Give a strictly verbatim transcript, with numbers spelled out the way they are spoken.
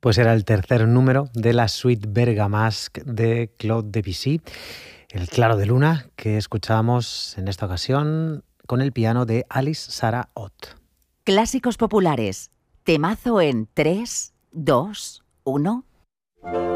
Pues era el tercer número de la suite Bergamasque de Claude Debussy, El claro de luna, que escuchábamos en esta ocasión con el piano de Alice Sarah Ott. Clásicos populares, temazo en tres, dos, uno.